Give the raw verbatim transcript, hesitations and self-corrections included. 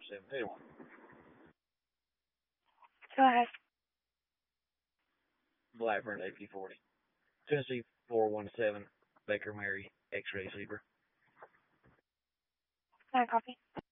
seven. Who do you want? Go ahead. Blackburn A P forty. Tennessee four one seven. Baker Mary X-ray Zebra. Can I copy?